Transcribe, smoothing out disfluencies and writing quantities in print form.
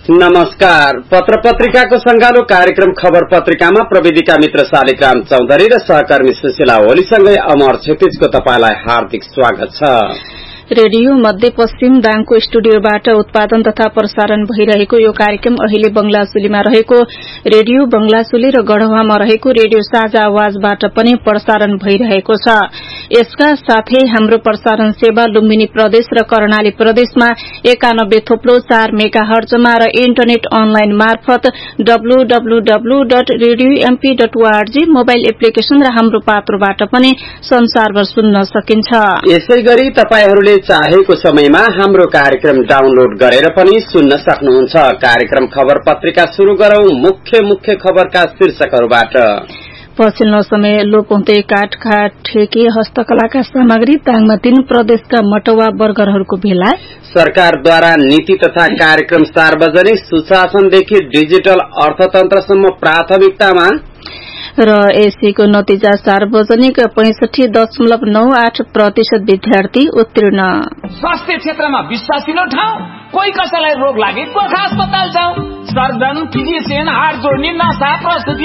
नमस्कार। पत्र पत्रिकाको संगालो कार्यक्रम खबर पत्रिकामा प्रविधिका मित्र शालिग्राम चौधरी र सहकर्मी सुशीला ओलीसँगै अमर क्षितिजको तपाईलाई हार्दिक स्वागत छ। रेडियो मध्यपश्चिम दाङको स्टुडियोबाट उत्पादन तथा प्रसारण भइरहेको यो कार्यक्रम अहिले बंगलाचुलीमा रहेको रेडियो बंगलाचुली र गढवामा रहेको रेडियो साझा आवाजबाट पनि प्रसारण भइरहेको छ। यसका साथै हाम्रो प्रसारण सेवा लुम्बिनी प्रदेश र कर्णाली प्रदेशमा 91.4 मेगाहर्जमा र इन्टरनेट अनलाइन मार्फत www.radiomp.org मोबाइल एप्लिकेशन र हाम्रो पात्रोबाट पनि संसारभर सुन्न सकिन्छ। यसैगरी तपाईहरूले चाहेको समयमा हाम्रो कार्यक्रम डाउनलोड गरेर पनि सुन्न सक्नुहुन्छ। कार्यक्रम खबर पत्रिका शुरू गरौं मुख्य खबरका शीर्षकहरूबाट। पछिल्लो समय लोप हुँदै काठका ठेकी हस्तकलाका सामग्री दाङमा 3 प्रदेशका मटौवा वर्गरहरूको भेला। सरकारद्वारा नीति तथा कार्यक्रम सार्वजनिक सुशासनदेखि डिजिटल अर्थतन्त्रसम्म प्राथमिकतामा र एससीको नतिजा सार्वजनिक 65.98% विद्यार्थी उत्तीर्ण। स्वास्थ्य क्षेत्रमा विश्वासिलो ठाउँ, कोही कसैलाई रोग लागे गोर्खा अस्पताल जाऊ। सर्जन, फिजिशियन, हाड जोड्ने, नसा, प्रस्तुति